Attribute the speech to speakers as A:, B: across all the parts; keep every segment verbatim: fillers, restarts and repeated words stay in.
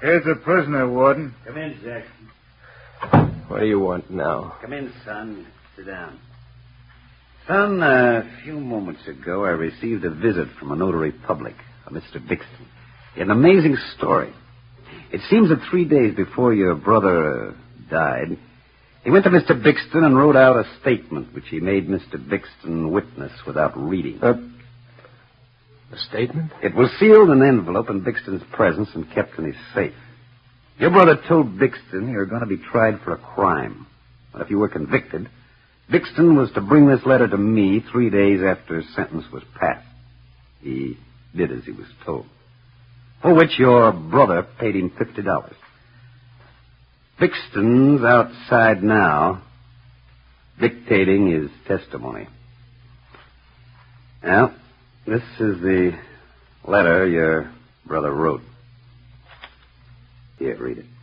A: Here's the prisoner, Warden.
B: Come in, Jackson.
C: What do you want now?
B: Come in, son. Sit down. Son, a few moments ago I received a visit from a notary public, a Mister Bixton. An amazing story. It seems that three days before your brother uh, died, he went to Mister Bixton and wrote out a statement which he made Mister Bixton witness without reading.
C: Uh, a statement?
B: It was sealed in an envelope in Bixton's presence and kept in his safe. Your brother told Bixton you were going to be tried for a crime. But if you were convicted, Bixton was to bring this letter to me three days after his sentence was passed. He did as he was told, for which your brother paid him fifty dollars. Bixton's outside now, dictating his testimony. Now, this is the letter your brother wrote. Here, read it.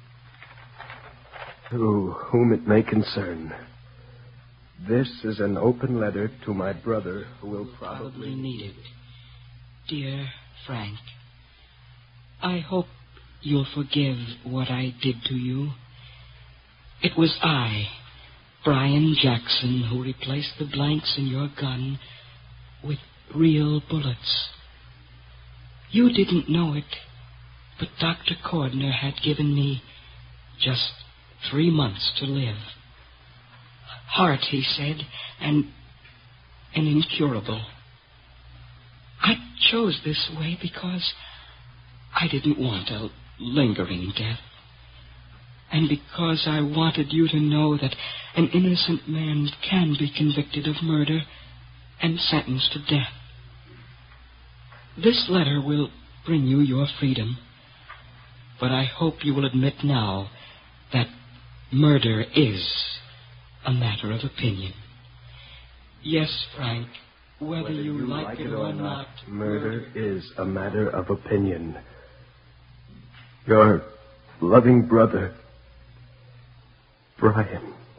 C: To whom it may concern. This is an open letter to my brother who will probably...
D: probably need it. Dear Frank, I hope you'll forgive what I did to you. It was I, Brian Jackson, who replaced the blanks in your gun with real bullets. You didn't know it, but Doctor Cordner had given me just three months to live. Heart, he said, and, and incurable. I chose this way because I didn't want a lingering death. And because I wanted you to know that an innocent man can be convicted of murder and sentenced to death. This letter will bring you your freedom, but I hope you will admit now that murder is a matter of opinion. Yes, Frank, whether, whether you, you like, like it or, or not,
C: murder is a matter of opinion. Your loving brother, Brian.